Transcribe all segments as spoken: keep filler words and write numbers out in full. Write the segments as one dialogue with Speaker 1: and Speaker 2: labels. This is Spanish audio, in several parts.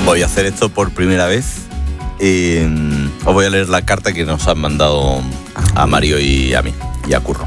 Speaker 1: Voy a hacer esto por primera vez. Eh, os voy a leer la carta que nos han mandado a Mario y a mí, y a Curro.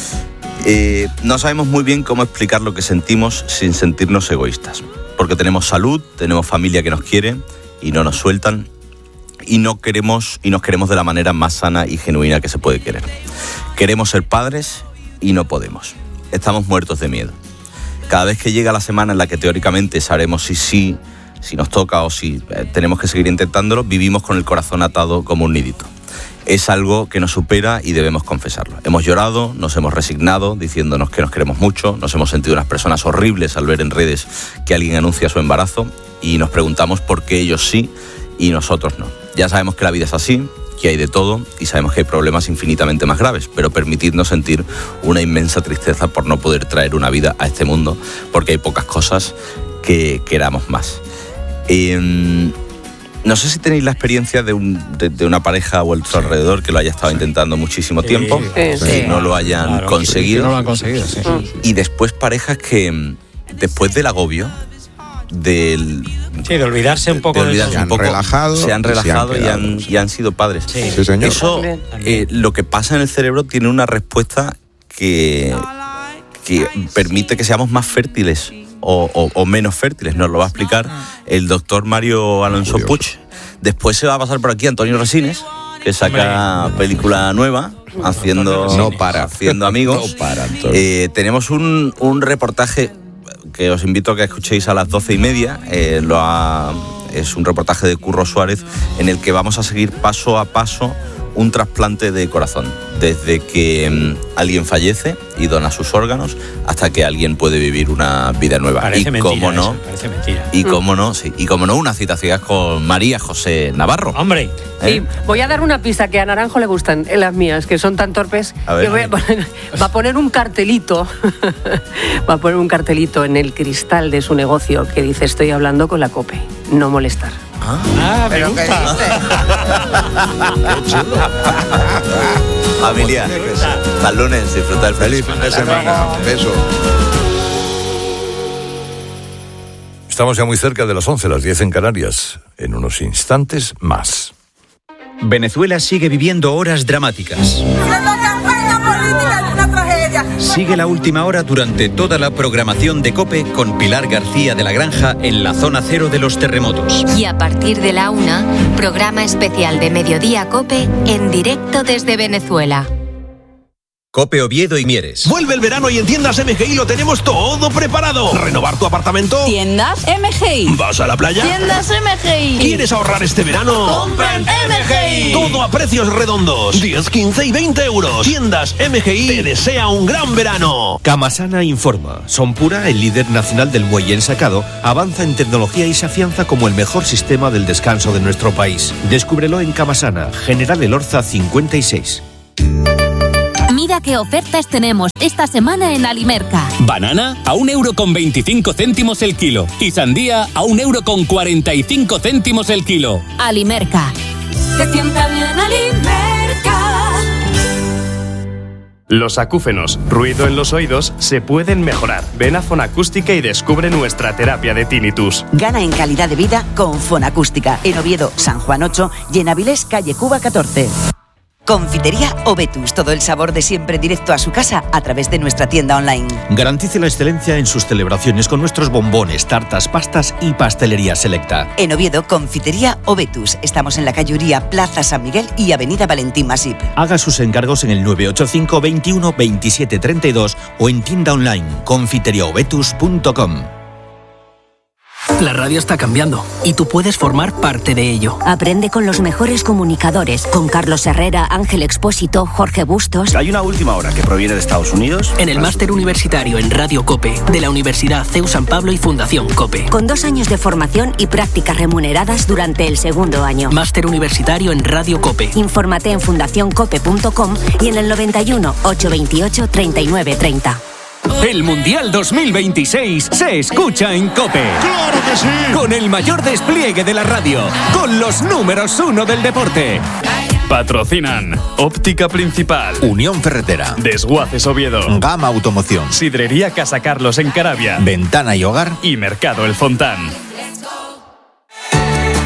Speaker 1: Eh, no sabemos muy bien cómo explicar lo que sentimos sin sentirnos egoístas. Porque tenemos salud, tenemos familia que nos quiere y no nos sueltan. Y no queremos, y nos queremos de la manera más sana y genuina que se puede querer. Queremos ser padres y no podemos. Estamos muertos de miedo. Cada vez que llega la semana en la que teóricamente sabremos si sí, si nos toca o si eh, tenemos que seguir intentándolo, vivimos con el corazón atado como un nidito. Es algo que nos supera y debemos confesarlo. Hemos llorado, nos hemos resignado, diciéndonos que nos queremos mucho, nos hemos sentido unas personas horribles al ver en redes que alguien anuncia su embarazo y nos preguntamos por qué ellos sí y nosotros no. Ya sabemos que la vida es así, que hay de todo y sabemos que hay problemas infinitamente más graves, pero permitidnos sentir una inmensa tristeza por no poder traer una vida a este mundo, porque hay pocas cosas que queramos más. Eh, no sé si tenéis la experiencia de, un, de, de una pareja a vuestro sí. alrededor que lo haya estado sí. intentando muchísimo sí. tiempo, sí, sí. y no lo hayan claro, conseguido.
Speaker 2: Que no lo han conseguido, sí.
Speaker 1: Y después parejas que después del agobio, del...
Speaker 3: Sí, de olvidarse un poco
Speaker 1: de olvidarse
Speaker 3: de
Speaker 1: un poco,
Speaker 2: relajado,
Speaker 1: se han relajado y, han, y han sido padres.
Speaker 2: Sí, sí señor.
Speaker 1: Eso, eh, lo que pasa en el cerebro tiene una respuesta que, que permite que seamos más fértiles o, o, o menos fértiles. Nos lo va a explicar el doctor Mario Alonso Puig. Después se va a pasar por aquí Antonio Resines, que saca película nueva, haciendo,
Speaker 2: no para.
Speaker 1: haciendo amigos.
Speaker 2: No para,
Speaker 1: eh, tenemos un, un reportaje que os invito a que escuchéis a las doce y media. Eh, lo ha, es un reportaje de Curro Suárez en el que vamos a seguir paso a paso un trasplante de corazón, desde que um, alguien fallece y dona sus órganos hasta que alguien puede vivir una vida nueva.
Speaker 3: Parece
Speaker 1: y
Speaker 3: mentira
Speaker 1: cómo no,
Speaker 3: eso, parece mentira.
Speaker 1: Y cómo no, sí, y cómo no, una cita ciegas con María José Navarro.
Speaker 3: Hombre,
Speaker 4: ¿eh? Sí, voy a dar una pista que a Naranjo le gustan, en las mías, que son tan torpes.
Speaker 1: A ver,
Speaker 4: que voy a poner, va a poner un cartelito, va a poner un cartelito en el cristal de su negocio que dice: estoy hablando con la COPE, no molestar.
Speaker 3: Ah, ah me gusta.
Speaker 2: Qué chulo.
Speaker 1: Familia, hasta el lunes, disfruta el
Speaker 2: feliz fin de semana. Beso.
Speaker 5: Estamos ya muy cerca de las once, las diez en Canarias. En unos instantes más.
Speaker 6: Venezuela sigue viviendo horas dramáticas. Sigue la última hora durante toda la programación de COPE con Pilar García de la Granja en la zona cero de los terremotos.
Speaker 7: Y a partir de la una, programa especial de Mediodía COPE en directo desde Venezuela.
Speaker 6: COPE Oviedo y Mieres.
Speaker 8: Vuelve el verano y en Tiendas M G I lo tenemos todo preparado. ¿Renovar tu apartamento?
Speaker 9: Tiendas M G I.
Speaker 8: ¿Vas a la playa?
Speaker 9: Tiendas M G I.
Speaker 8: ¿Quieres ahorrar este verano?
Speaker 9: ¡Compra en M G I!
Speaker 8: Todo a precios redondos. diez, quince y veinte euros. Tiendas M G I te desea un gran verano.
Speaker 10: Camasana informa. Sonpura, el líder nacional del muelle ensacado, avanza en tecnología y se afianza como el mejor sistema del descanso de nuestro país. Descúbrelo en Camasana, General Elorza cincuenta y seis.
Speaker 11: Mira qué ofertas tenemos esta semana en Alimerca.
Speaker 12: Banana a un euro con veinticinco céntimos el kilo y sandía a un euro con cuarenta y cinco céntimos el kilo.
Speaker 11: Alimerca.
Speaker 9: Te sienta bien Alimerca.
Speaker 13: Los acúfenos, ruido en los oídos, se pueden mejorar. Ven a Fonacústica y descubre nuestra terapia de tinnitus.
Speaker 14: Gana en calidad de vida con Fonacústica. En Oviedo, San Juan ocho y en Avilés, calle Cuba catorce. Confitería Ovetus, todo el sabor de siempre directo a su casa a través de nuestra tienda online.
Speaker 10: Garantice la excelencia en sus celebraciones con nuestros bombones, tartas, pastas y pastelería selecta.
Speaker 14: En Oviedo, Confitería Ovetus. Estamos en la calle Uría, Plaza San Miguel y Avenida Valentín Masip.
Speaker 10: Haga sus encargos en el nueve ocho cinco, veintiuno, veintisiete, treinta y dos o en tienda online confiteria ovetus punto com.
Speaker 15: La radio está cambiando y tú puedes formar parte de ello.
Speaker 11: Aprende con los mejores comunicadores, con Carlos Herrera, Ángel Expósito, Jorge Bustos.
Speaker 16: Hay una última hora que proviene de Estados Unidos.
Speaker 15: En el máster universitario en Radio COPE de la Universidad C E U San Pablo y Fundación COPE.
Speaker 11: Con dos años de formación y prácticas remuneradas durante el segundo año.
Speaker 15: Máster universitario en Radio COPE.
Speaker 11: Infórmate en fundación cope punto com y en el noventa y uno, ochocientos veintiocho, treinta y nueve treinta.
Speaker 12: El Mundial dos mil veintiséis se escucha en COPE.
Speaker 8: ¡Claro que sí!
Speaker 12: Con el mayor despliegue de la radio, con los números uno del deporte.
Speaker 13: Patrocinan Óptica Principal,
Speaker 10: Unión Ferretera,
Speaker 13: Desguaces Oviedo,
Speaker 10: Gama Automoción,
Speaker 13: Sidrería Casa Carlos en Carabia,
Speaker 10: Ventana y Hogar
Speaker 13: y Mercado El Fontán.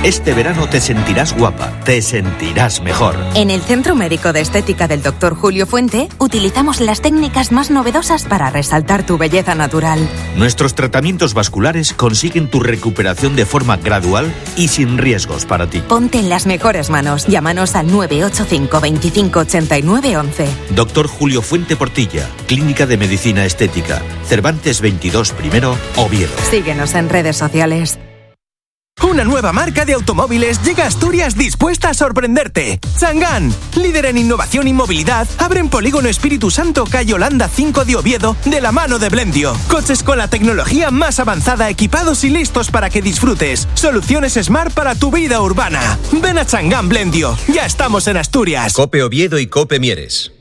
Speaker 10: Este verano te sentirás guapa, te sentirás mejor.
Speaker 17: En el Centro Médico de Estética del doctor Julio Fuente utilizamos las técnicas más novedosas para resaltar tu belleza natural.
Speaker 10: Nuestros tratamientos vasculares consiguen tu recuperación de forma gradual y sin riesgos para ti.
Speaker 17: Ponte en las mejores manos. Llámanos al nueve ocho cinco, veinticinco, ochenta y nueve, once.
Speaker 10: Doctor Julio Fuente Portilla, Clínica de Medicina Estética, Cervantes veintidós primero, Oviedo.
Speaker 17: Síguenos en redes sociales.
Speaker 18: Una nueva marca de automóviles llega a Asturias dispuesta a sorprenderte. Changán, líder en innovación y movilidad, abre en Polígono Espíritu Santo, calle Holanda cinco de Oviedo, de la mano de Blendio. Coches con la tecnología más avanzada, equipados y listos para que disfrutes. Soluciones Smart para tu vida urbana. Ven a Changán Blendio. Ya estamos en Asturias.
Speaker 6: Cope Oviedo y Cope Mieres.